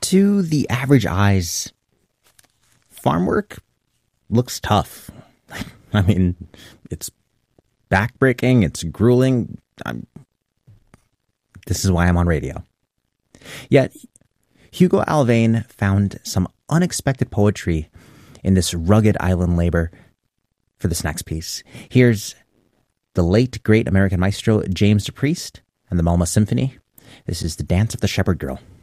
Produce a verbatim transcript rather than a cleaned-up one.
To the average eyes, farm work looks tough. I mean, it's backbreaking, it's grueling. I'm, this is why I'm on radio. Yet, Hugo Alvain found some unexpected poetry in this rugged island labor for this next piece. Here's the late, great American maestro James DePriest and the Malma Symphony. This is The Dance of the Shepherd Girl.